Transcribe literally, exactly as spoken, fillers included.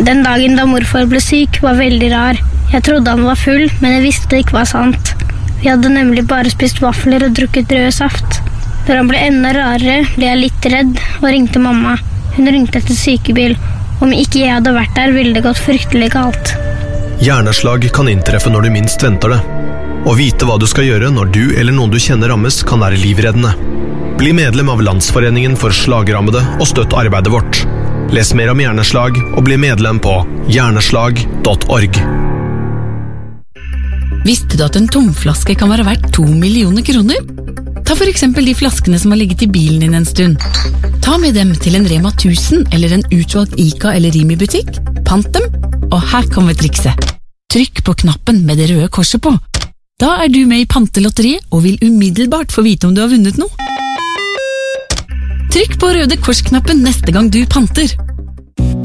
Den dagen da morfar ble syk var veldig rar. Jeg trodde han var full, men jeg visste det ikke var sant. Vi hadde nemlig bare spist vafler og drukket rød saft. Når han ble enda rarere, ble jeg litt redd og ringte mamma. Hun ringte etter sykebil. Om ikke jeg hadde vært der, ville det gått fryktelig galt. Hjerneslag kan inntreffe når du minst venter det. Å vite hva du skal gjøre når du eller noen du kjenner rammes, kan være livreddende. Bli medlem av Landsforeningen for slagrammede og støtt arbeidet vårt. Les mer om hjerneslag og bli medlem på hjerneslag punktum org. Visste du at en tomflaske kan være verdt to millioner kroner? Ta for eksempel de flaskene som har ligget i bilen din en stund. Ta med dem til en Rema tusen eller en utvalgt Ica eller Rimi-butikk. Pant dem, og her kommer trikset. Trykk på knappen med det røde korset på. Da er du med i pantelotteriet og vil umiddelbart få vite om du har vunnet noe. Trykk på røde korsknappen neste gang du panter.